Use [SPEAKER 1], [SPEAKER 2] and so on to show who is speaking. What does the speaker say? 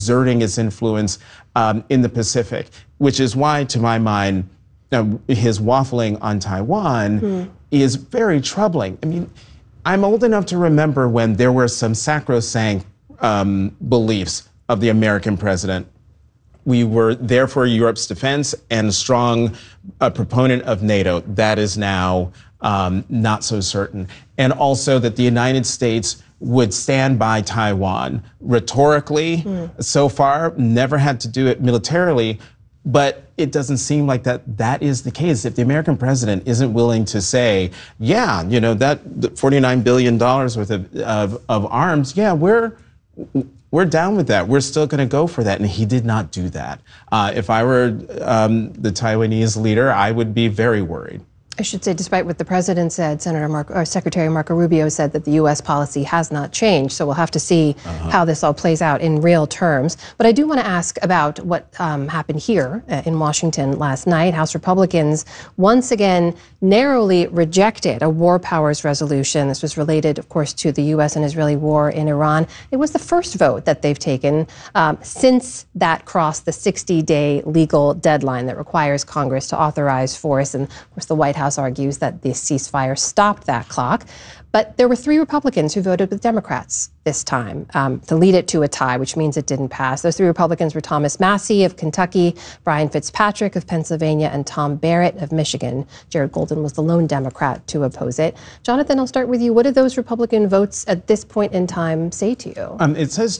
[SPEAKER 1] exerting its influence in the Pacific, which is why, to my mind, his waffling on Taiwan is very troubling. I mean, I'm old enough to remember when there were some sacrosanct beliefs of the American president. We were there for Europe's defense and a strong proponent of NATO. That is now not so certain. And also that the United States would stand by Taiwan rhetorically. So far, never had to do it militarily, but it doesn't seem like that is the case. If the American president isn't willing to say, yeah, you know, that $49 billion worth of arms, yeah, we're down with that. We're still going to go for that. And he did not do that. If I were the Taiwanese leader, I would be very worried.
[SPEAKER 2] I should say, despite what the president said, Secretary Marco Rubio said that the U.S. policy has not changed. So we'll have to see how this all plays out in real terms. But I do want to ask about what happened here in Washington last night. House Republicans once again narrowly rejected a war powers resolution. This was related, of course, to the U.S. and Israeli war in Iran. It was the first vote that they've taken since that crossed the 60-day legal deadline that requires Congress to authorize force. And of course, the White House argues that the ceasefire stopped that clock. But there were 3 Republicans who voted with Democrats this time to lead it to a tie, which means it didn't pass. Those 3 Republicans were Thomas Massie of Kentucky, Brian Fitzpatrick of Pennsylvania, and Tom Barrett of Michigan. Jared Golden was the lone Democrat to oppose it. Jonathan, I'll start with you. What do those Republican votes at this point in time say to you?
[SPEAKER 1] It says